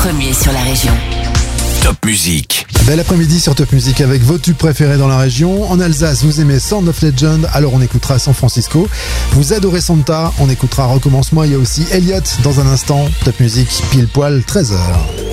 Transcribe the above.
Premier sur la région. Top Music. Bel après-midi sur Top Music avec vos tubes préférés dans la région. En Alsace, vous aimez Sound of Legend, alors on écoutera San Francisco. Vous adorez Santa, on écoutera Recommence-moi. Il y a aussi Elliott dans un instant. Top Music, pile poil 13h.